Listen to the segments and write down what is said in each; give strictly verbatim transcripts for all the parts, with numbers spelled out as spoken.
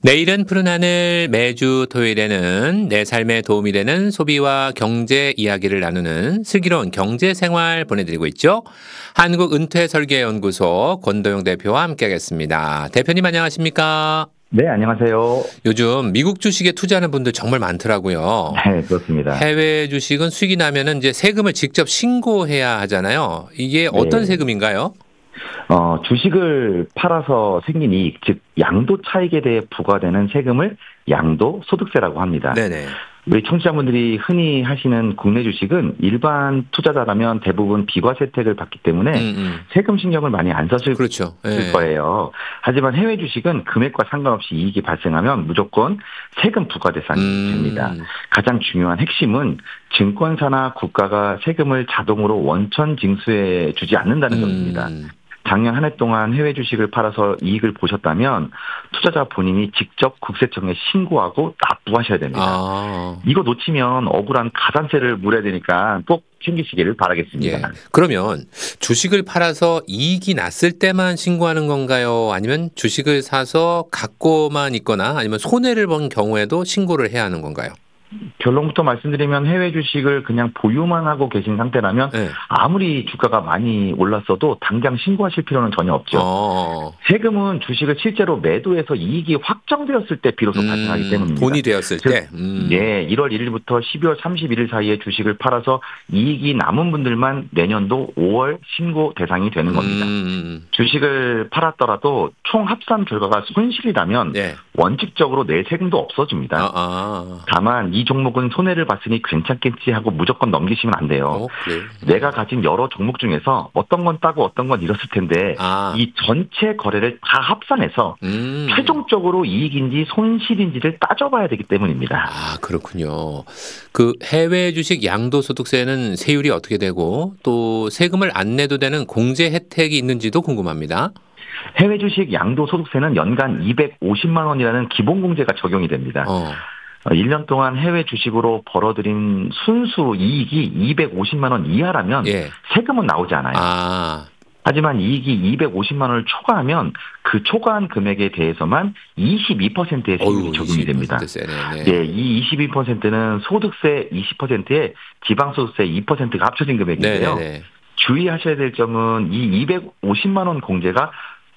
내일은 푸른 하늘. 매주 토요일에는 내 삶에 도움이 되는 소비와 경제 이야기를 나누는 슬기로운 경제생활 보내드리고 있죠. 한국은퇴설계연구소 권도영 대표와 함께하겠습니다. 대표님 안녕하십니까? 네, 안녕하세요. 요즘 미국 주식에 투자하는 분들 정말 많더라고요. 네, 그렇습니다. 해외 주식은 수익이 나면은 이제 세금을 직접 신고해야 하잖아요. 이게 어떤 네. 세금인가요? 어, 주식을 팔아서 생긴 이익, 즉 양도 차익에 대해 부과되는 세금을 양도소득세라고 합니다. 네네. 우리 청취자분들이 흔히 하시는 국내 주식은 일반 투자자라면 대부분 비과세 혜택을 받기 때문에 음, 음. 세금 신경을 많이 안 써실 그렇죠. 예. 거예요. 하지만 해외 주식은 금액과 상관없이 이익이 발생하면 무조건 세금 부과 대상이 음. 됩니다. 가장 중요한 핵심은 증권사나 국가가 세금을 자동으로 원천 징수해 주지 않는다는 점입니다. 음. 작년 한 해 동안 해외 주식을 팔아서 이익을 보셨다면 투자자 본인이 직접 국세청에 신고하고 납부하셔야 됩니다. 아. 이거 놓치면 억울한 가산세를 물어야 되니까 꼭 챙기시기를 바라겠습니다. 예. 그러면 주식을 팔아서 이익이 났을 때만 신고하는 건가요? 아니면 주식을 사서 갖고만 있거나 아니면 손해를 본 경우에도 신고를 해야 하는 건가요? 결론부터 말씀드리면 해외 주식을 그냥 보유만 하고 계신 상태라면 네. 아무리 주가가 많이 올랐어도 당장 신고하실 필요는 전혀 없죠. 어. 세금은 주식을 실제로 매도해서 이익이 확정되었을 때 비로소 음, 발생하기 때문입니다. 돈이 되었을 즉, 때. 음. 예, 일월 일일부터 십이월 삼십일일 사이에 주식을 팔아서 이익이 남은 분들만 내년도 오월 신고 대상이 되는 겁니다. 음. 주식을 팔았더라도 총 합산 결과가 손실이라면 네. 원칙적으로 내 세금도 없어집니다. 아, 아. 다만 이 종목은 손해를 봤으니 괜찮겠지 하고 무조건 넘기시면 안 돼요. 어, 그래요? 내가 가진 여러 종목 중에서 어떤 건 따고 어떤 건 잃었을 텐데 아. 이 전체 거래를 다 합산해서 음. 최종적으로 이익인지 손실인지를 따져봐야 되기 때문입니다. 아, 그렇군요. 그 해외 주식 양도소득세는 세율이 어떻게 되고 또 세금을 안 내도 되는 공제 혜택이 있는지도 궁금합니다. 해외 주식 양도소득세는 연간 이백오십만 원이라는 기본공제가 적용이 됩니다. 어. 일 년 동안 해외 주식으로 벌어들인 순수 이익이 이백오십만 원 이하라면 예. 세금은 나오지 않아요. 아. 하지만 이익이 이백오십만 원을 초과하면 그 초과한 금액에 대해서만 이십이 퍼센트의 세율이 어휴, 적용이 됩니다. 이십이 퍼센트 세네. 네. 예, 이 이십이 퍼센트는 소득세 이십 퍼센트에 지방소득세 이 퍼센트가 합쳐진 금액인데요. 네네네. 주의하셔야 될 점은 이 이백오십만 원 공제가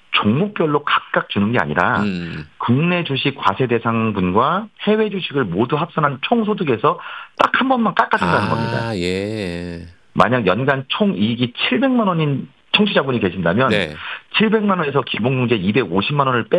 종목별로 각각 주는 게 아니라 음. 국내 주식 과세 대상분과 해외 주식을 모두 합산한 총소득에서 딱 한 번만 깎아준다는 아, 겁니다. 예. 만약 연간 총 이익이 칠백만 원인 청취자분이 계신다면 네. 칠백만 원에서 기본공제 이백오십만 원을 빼